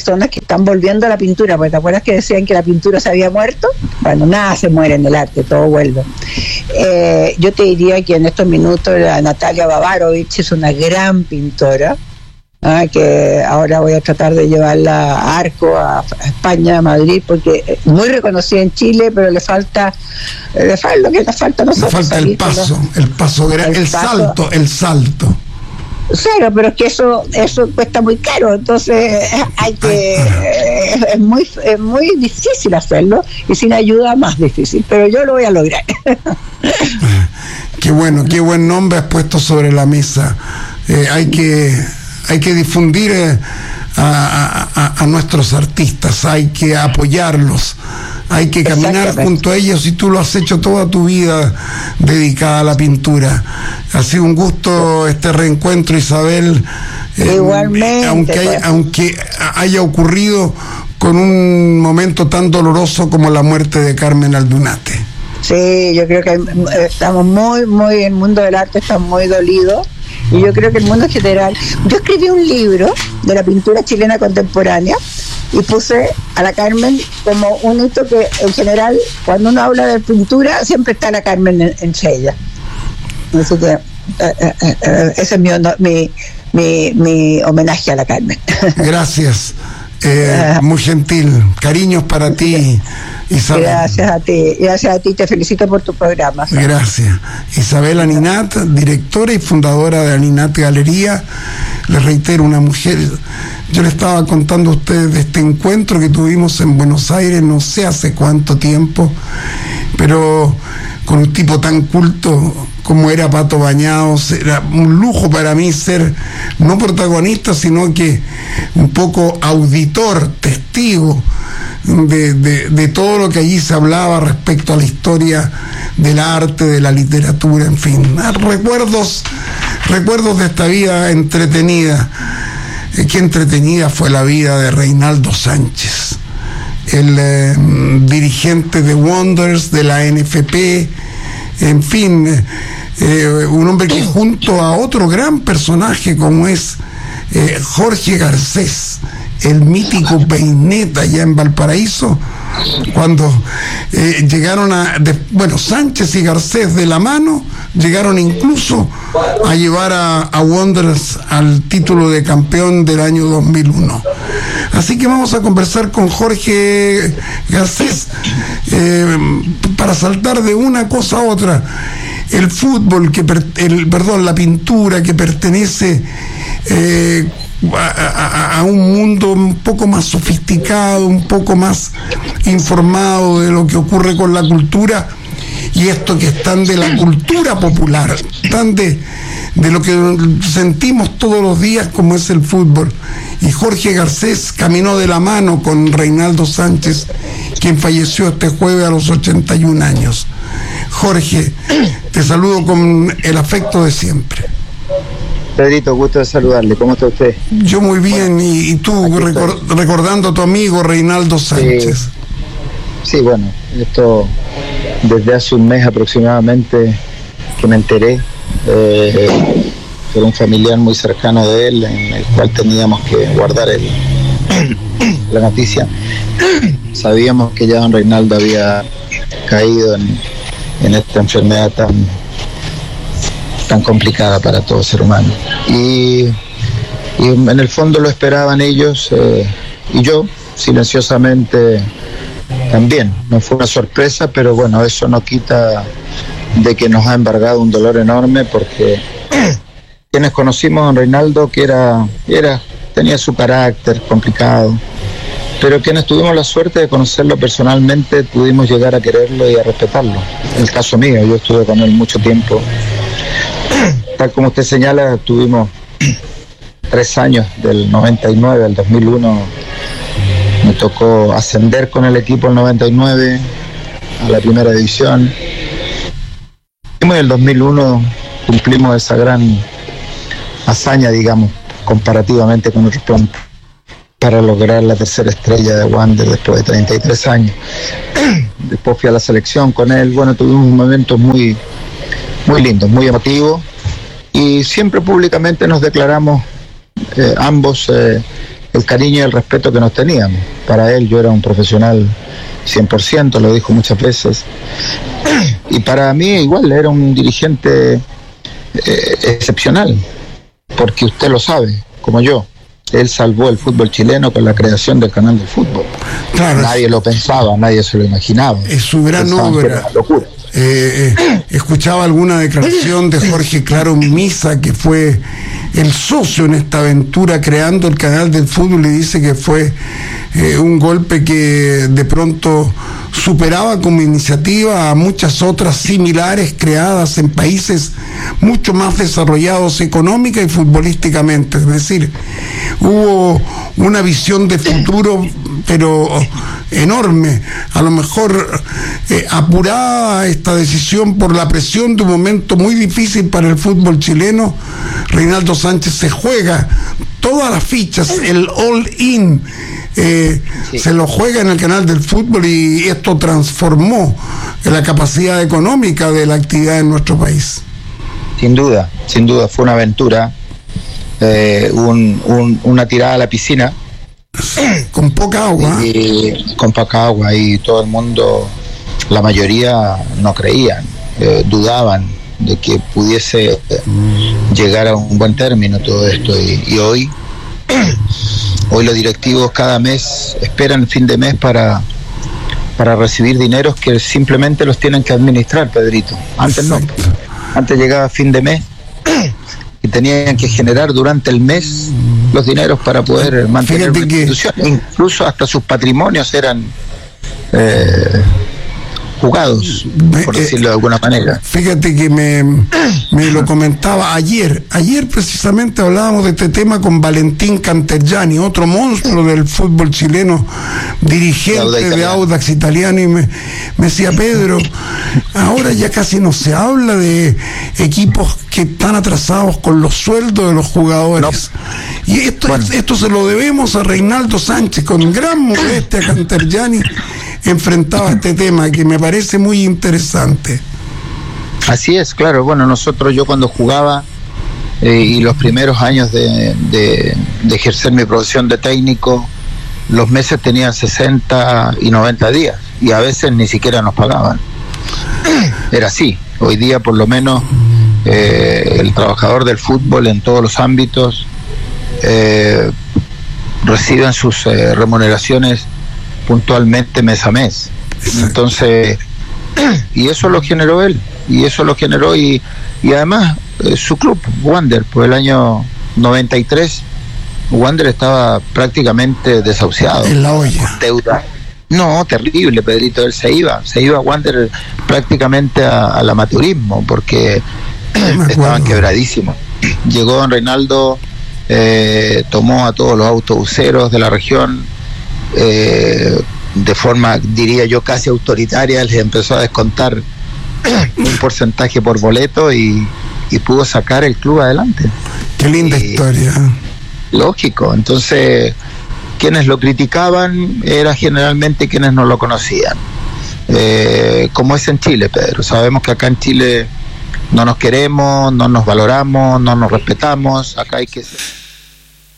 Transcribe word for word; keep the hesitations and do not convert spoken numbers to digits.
personas que están volviendo a la pintura, porque ¿te acuerdas que decían que la pintura se había muerto? Bueno, nada se muere en el arte, todo vuelve. Eh, yo te diría que en estos minutos la Natalia Bavarovich es una gran pintora, ¿ah? Que ahora voy a tratar de llevarla a Arco, a, a España, a Madrid, porque es muy reconocida en Chile, pero le falta, le falta lo que nos falta a nosotros. Le falta el paso, los, el paso, el, el paso, salto, el salto. Claro, pero es que eso eso cuesta muy caro, entonces hay que es, es muy es muy difícil hacerlo y sin ayuda más difícil, pero yo lo voy a lograr. Qué bueno, qué buen nombre has puesto sobre la mesa. Eh, hay que hay que difundir eh, a, a, a nuestros artistas, hay que apoyarlos, hay que caminar junto a ellos, y tú lo has hecho toda tu vida dedicada a la pintura. Ha sido un gusto este reencuentro, Isabel. Eh, Igualmente. Aunque haya, aunque haya ocurrido con un momento tan doloroso como la muerte de Carmen Aldunate. Sí, yo creo que estamos muy, muy, el mundo del arte está muy dolido, y yo creo que el mundo en general. Yo escribí un libro de la pintura chilena contemporánea y puse a la Carmen como un hito que, en general, cuando uno habla de pintura, siempre está la Carmen en, en ella. Así que eh, eh, eh, ese es mi, mi, mi, mi homenaje a la Carmen. Gracias. Eh, muy gentil. Cariños para ti, Isabel. Gracias a ti, gracias a ti, te felicito por tu programa. ¿Sabes? Gracias. Isabel Aninat, directora y fundadora de Aninat Galería. Les reitero, una mujer. Yo le estaba contando a ustedes de este encuentro que tuvimos en Buenos Aires, no sé hace cuánto tiempo, pero con un tipo tan culto como era Pato Bañados. Era un lujo para mí ser no protagonista, sino que un poco auditor, testigo de, de, de todo lo que allí se hablaba respecto a la historia del arte, de la literatura, en fin, recuerdos, recuerdos de esta vida entretenida. Eh, qué entretenida fue la vida de Reinaldo Sánchez, el eh, dirigente de Wonders, de la N F P, en fin, eh, un hombre que junto a otro gran personaje como es eh, Jorge Garcés, el mítico Peineta allá en Valparaíso, cuando eh, llegaron a, de, bueno, Sánchez y Garcés de la mano, llegaron incluso a llevar a, a Wanderers al título de campeón del año dos mil uno. Así que vamos a conversar con Jorge Garcés eh, para saltar de una cosa a otra. El fútbol, que per, el, perdón, la pintura que pertenece eh, A, a, a un mundo un poco más sofisticado, un poco más informado de lo que ocurre con la cultura, y esto que están de la cultura popular, están de, de lo que sentimos todos los días como es el fútbol. Y Jorge Garcés caminó de la mano con Reinaldo Sánchez, quien falleció este jueves a los ochenta y un años. Jorge, te saludo con el afecto de siempre. Pedrito, gusto de saludarle. ¿Cómo está usted? Yo muy bien. Bueno, y, y tú recor- recordando a tu amigo Reinaldo Sánchez. Sí, sí, bueno, esto desde hace un mes aproximadamente que me enteré eh, por un familiar muy cercano de él, en el cual teníamos que guardar el, la noticia. Sabíamos que ya don Reinaldo había caído en, en esta enfermedad tan tan complicada para todo ser humano, y, y en el fondo lo esperaban ellos, eh, y yo silenciosamente también. No fue una sorpresa, pero bueno, eso no quita de que nos ha embargado un dolor enorme, porque quienes conocimos a don Reinaldo, que era, era tenía su carácter complicado, pero quienes tuvimos la suerte de conocerlo personalmente, pudimos llegar a quererlo y a respetarlo. En el caso mío, yo estuve con él mucho tiempo. Tal como usted señala, tuvimos tres años, del noventa y nueve al dos mil uno. Me tocó ascender con el equipo el noventa y nueve a la primera división. Y en el dos mil uno cumplimos esa gran hazaña, digamos, comparativamente con otros planes, para lograr la tercera estrella de Wander después de treinta y tres años. Después fui a la selección con él. Bueno, tuvimos momentos muy, muy lindos, muy emotivos. Y siempre públicamente nos declaramos eh, ambos eh, el cariño y el respeto que nos teníamos. Para él yo era un profesional cien por ciento, lo dijo muchas veces, y para mí igual era un dirigente eh, excepcional, porque usted lo sabe, como yo, él salvó el fútbol chileno con la creación del canal del fútbol. Claro, nadie lo pensaba, nadie se lo imaginaba. Es su gran obra. Locura. Eh, eh, escuchaba alguna declaración de Jorge Claro Misa, que fue el socio en esta aventura creando el canal del fútbol, y dice que fue eh, un golpe que de pronto superaba como iniciativa a muchas otras similares creadas en países mucho más desarrollados económica y futbolísticamente. Es decir, hubo una visión de futuro pero enorme. A lo mejor eh, apurada esta decisión por la presión de un momento muy difícil para el fútbol chileno, Reinaldo Sánchez se juega todas las fichas, el all-in, eh, sí. se lo juega en el canal del fútbol, y esto transformó la capacidad económica de la actividad en nuestro país. Sin duda, sin duda, fue una aventura, eh, un, un, una tirada a la piscina. Con poca agua. Y, con poca agua, y todo el mundo, la mayoría no creían, eh, dudaban de que pudiese llegar a un buen término todo esto, y, y hoy hoy los directivos cada mes esperan fin de mes para para recibir dineros que simplemente los tienen que administrar, Pedrito. Antes no, antes llegaba fin de mes y tenían que generar durante el mes los dineros para poder mantener una institución. Incluso hasta sus patrimonios eran eh, jugados, por decirlo de alguna manera. Fíjate que me, me lo comentaba ayer, ayer precisamente hablábamos de este tema con Valentín Cantergiani, otro monstruo del fútbol chileno, dirigente de Audax Italiano, y me, me decía: Pedro, ahora ya casi no se habla de equipos que están atrasados con los sueldos de los jugadores. No. Y esto, bueno. esto se lo debemos a Reinaldo Sánchez, con gran modestia Cantergiani enfrentaba este tema que me parece muy interesante. Así es, claro. Bueno, nosotros, yo cuando jugaba eh, y los primeros años de, de, de ejercer mi profesión de técnico, los meses tenían sesenta y noventa días, y a veces ni siquiera nos pagaban. Era así. Hoy día, por lo menos, eh, el trabajador del fútbol en todos los ámbitos eh, reciben sus eh, remuneraciones puntualmente mes a mes. Entonces, y eso lo generó él, y eso lo generó, y, y además eh, su club, Wander, por el año noventa y tres, Wander estaba prácticamente desahuciado. En la olla. Deuda. No, terrible, Pedrito. Él se iba, se iba a Wander prácticamente a, al amateurismo, porque estaban quebradísimos. Llegó don Reinaldo, eh, tomó a todos los autobuseros de la región, eh, de forma, diría yo, casi autoritaria, les empezó a descontar un porcentaje por boleto, y, y pudo sacar el club adelante. Qué linda y, historia. Lógico. Entonces, quienes lo criticaban eran generalmente quienes no lo conocían, eh, como es en Chile, Pedro. Sabemos que acá en Chile no nos queremos, no nos valoramos, no nos respetamos. Acá hay que